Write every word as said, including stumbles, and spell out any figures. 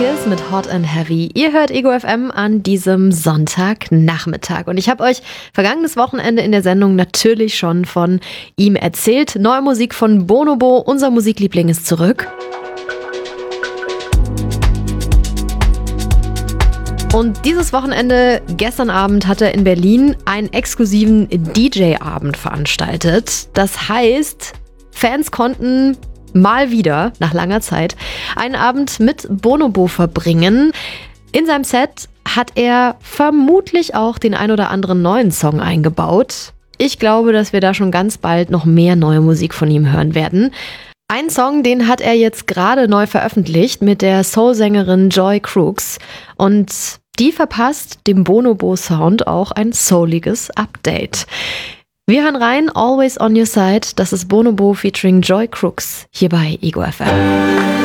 Kiss mit Hot and Heavy. Ihr hört Ego F M an diesem Sonntagnachmittag. Und ich habe euch vergangenes Wochenende in der Sendung natürlich schon von ihm erzählt. Neue Musik von Bonobo, unser Musikliebling ist zurück. Und dieses Wochenende, gestern Abend, hat er in Berlin einen exklusiven D J-Abend veranstaltet. Das heißt, Fans konnten mal wieder, nach langer Zeit, einen Abend mit Bonobo verbringen. In seinem Set hat er vermutlich auch den ein oder anderen neuen Song eingebaut. Ich glaube, dass wir da schon ganz bald noch mehr neue Musik von ihm hören werden. Einen Song, den hat er jetzt gerade neu veröffentlicht mit der Soul-Sängerin Joy Crooks. Und die verpasst dem Bonobo-Sound auch ein souliges Update. Wir hören rein, Always on Your Side. Das ist Bonobo featuring Joy Crooks hier bei Ego F M.